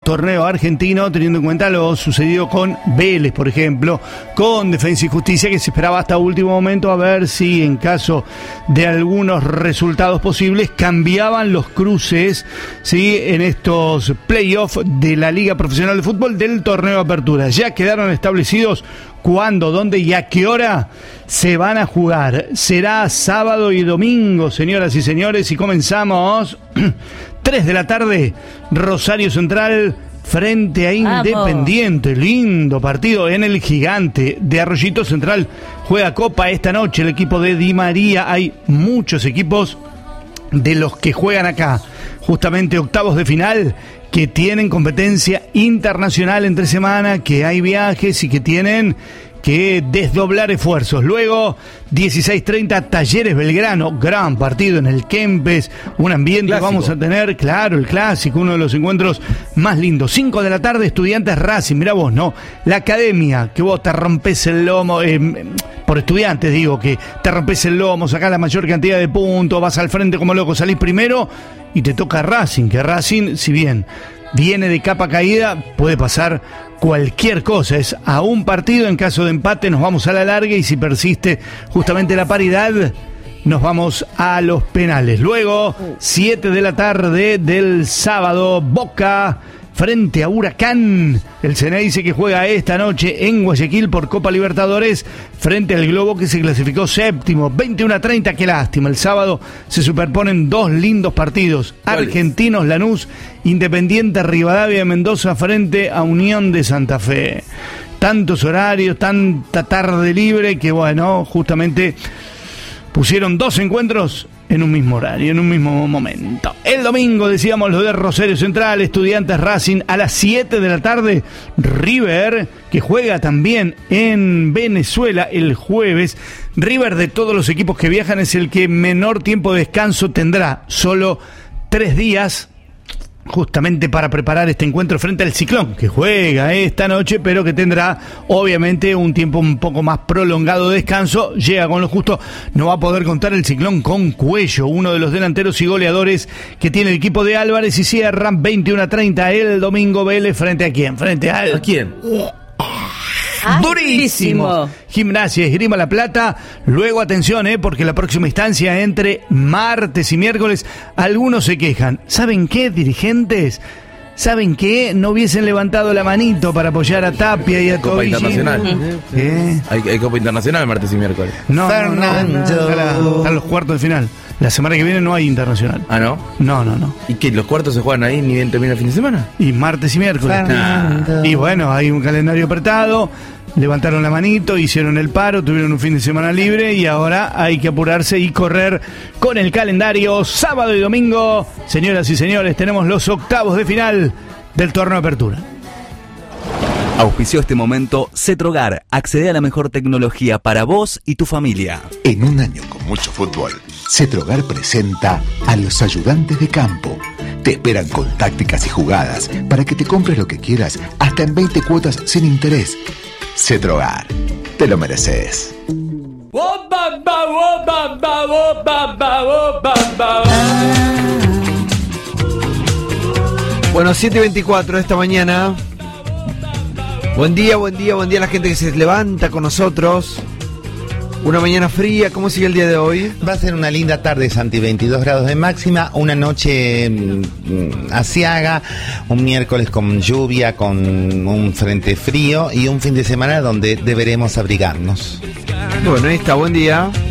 torneo argentino, teniendo en cuenta lo sucedido con Vélez, por ejemplo, con Defensa y Justicia, que se esperaba hasta último momento a ver si en caso de algunos resultados posibles cambiaban los cruces, ¿sí?, en estos playoffs de la Liga Profesional de Fútbol del torneo Apertura. Ya quedaron establecidos cuándo, dónde y a qué hora se van a jugar. Será sábado y domingo, señoras y señores, y comenzamos 3 de la tarde, Rosario Central frente a Independiente. ¡Vamos! Lindo partido en el Gigante de Arroyito Central. Juega Copa esta noche el equipo de Di María. Hay muchos equipos de los que juegan acá, justamente octavos de final, que tienen competencia internacional entre semana, que hay viajes y que tienen que desdoblar esfuerzos. Luego, 16:30, Talleres Belgrano, gran partido en el Kempes, un ambiente clásico. Vamos a tener, claro, el clásico, uno de los encuentros más lindos. 5 de la tarde, Estudiantes Racing, mirá vos, ¿no? La academia, que vos te rompes el lomo, por Estudiantes digo, que te rompes el lomo, sacás la mayor cantidad de puntos, vas al frente como loco, salís primero y te toca Racing, que Racing, si bien viene de capa caída, puede pasar cualquier cosa. Es a un partido, en caso de empate nos vamos a la larga y si persiste justamente la paridad nos vamos a los penales. Luego, 7 de la tarde del sábado, Boca frente a Huracán. El Ceneice que juega esta noche en Guayaquil por Copa Libertadores frente al Globo, que se clasificó séptimo. 21:30, qué lástima. El sábado se superponen dos lindos partidos. Argentinos Lanús, Independiente Rivadavia de Mendoza frente a Unión de Santa Fe. Tantos horarios, tanta tarde libre que bueno, justamente pusieron dos encuentros en un mismo horario, en un mismo momento. El domingo, decíamos, lo de Rosario Central, Estudiantes Racing, a las 7 de la tarde, River, que juega también en Venezuela el jueves. River, de todos los equipos que viajan, es el que menor tiempo de descanso tendrá, solo 3 días, justamente para preparar este encuentro frente al Ciclón, que juega esta noche, pero que tendrá obviamente un tiempo un poco más prolongado de descanso. Llega con lo justo, no va a poder contar el Ciclón con Cuello, uno de los delanteros y goleadores que tiene el equipo de Álvarez, y cierran 21:30 el domingo Vélez frente a quién, frente a quién. Durísimo. Gimnasia Esgrima La Plata. Luego atención, porque la próxima instancia entre martes y miércoles. Algunos se quejan. ¿Saben qué, dirigentes? ¿Saben qué? No hubiesen levantado la manito para apoyar a Tapia y a Copa Toby. Internacional. Hay Copa Internacional martes y miércoles. No, están los cuartos de final. La semana que viene no hay internacional. ¿Ah, no? No. ¿Y qué? ¿Los cuartos se juegan ahí ni bien termina el fin de semana? Y martes y miércoles. Y bueno, hay un calendario apretado. Levantaron la manito, hicieron el paro, tuvieron un fin de semana libre y ahora hay que apurarse y correr con el calendario. Sábado y domingo, señoras y señores, tenemos los octavos de final del torneo Apertura. Auspició este momento Cetrogar. Accede a la mejor tecnología para vos y tu familia. En un año con mucho fútbol, Cetrogar presenta a los ayudantes de campo. Te esperan con tácticas y jugadas para que te compres lo que quieras, hasta en 20 cuotas sin interés. Cetrogar, te lo mereces. Bueno, 7:24 esta mañana. Buen día a la gente que se levanta con nosotros. Una mañana fría, ¿cómo sigue el día de hoy? Va a ser una linda tarde, Santi, 22 grados de máxima, una noche aciaga, un miércoles con lluvia, con un frente frío y un fin de semana donde deberemos abrigarnos. Bueno, ahí está, buen día.